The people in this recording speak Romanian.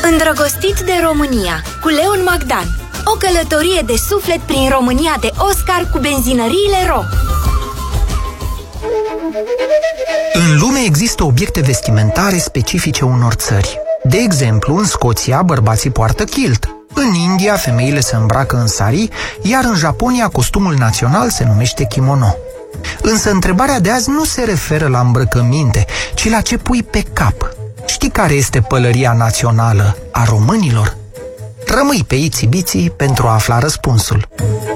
Îndrăgostit de România, cu Leon Magdan. O călătorie de suflet prin România de Oscar cu benzinăriile Ro. În lume există obiecte vestimentare specifice unor țări. De exemplu, în Scoția, bărbații poartă kilt. În India, femeile se îmbracă în sari, iar în Japonia, costumul național se numește kimono. Însă întrebarea de azi nu se referă la îmbrăcăminte, ci la ce pui pe cap. Știi care este pălăria națională a românilor? Rămâi pe Itsy Bitsy pentru a afla răspunsul.